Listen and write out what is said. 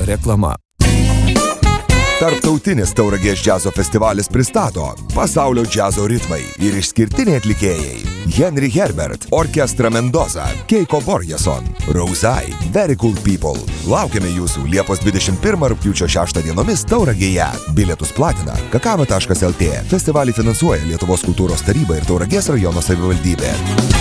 reklama. Tarptautinis Tauragės džiazo festivalis pristato pasaulio džiazo ritmai ir išskirtiniai atlikėjai. Henry Herbert, Orkestra Mendoza, Keiko Borjason, Rauzai, Very Cool People. Laukiame jūsų Liepos 21 rugpjūčio 6 dienomis Tauragėje. Bilietus platina kakava.lt. Festivalį finansuoja Lietuvos kultūros taryba ir Tauragės rajono savivaldybė.